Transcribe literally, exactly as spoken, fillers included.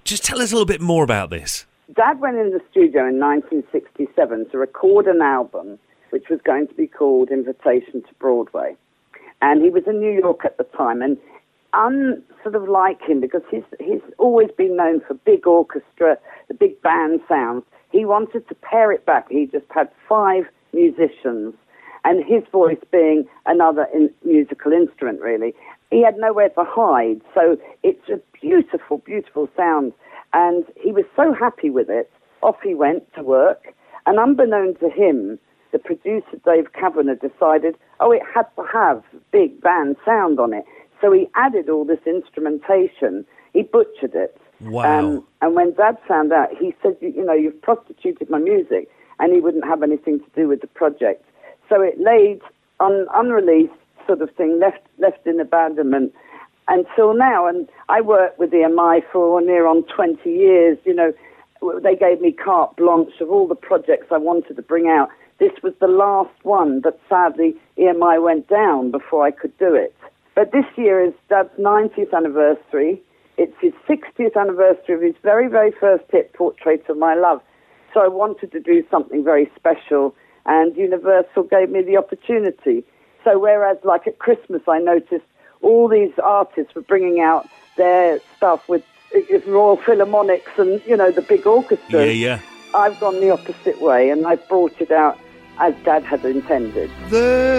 Just tell us a little bit more about this. Dad went in the studio in nineteen sixty-seven to record an album which was going to be called Invitation to Broadway. And he was in New York at the time, and un sort of like him, because he's he's always been known for big orchestra, the big band sounds. He wanted to pare it back. He just had five musicians, and his voice being another in musical instrument, really. He had nowhere to hide, so it's a beautiful, beautiful sound. And he was so happy with it, off he went to work, and unbeknown to him, the producer, Dave Kavanagh, decided, oh, it had to have big band sound on it. So he added all this instrumentation. He butchered it. Wow. Um, and when Dad found out, he said, you, you know, you've prostituted my music, and he wouldn't have anything to do with the project. So it laid on unreleased sort of thing, left left in abandonment until now. And I worked with E M I for near on twenty years. You know, they gave me carte blanche of all the projects I wanted to bring out. This was the last one, but sadly E M I went down before I could do it. But this year is Dad's ninetieth anniversary. It's his sixtieth anniversary of his very, very first hit, Portrait of My Love. So I wanted to do something very special, and Universal gave me the opportunity. So whereas, like at Christmas, I noticed all these artists were bringing out their stuff with Royal Philharmonics and, you know, the big orchestras. Yeah, yeah. I've gone the opposite way, and I've brought it out as Dad had intended. The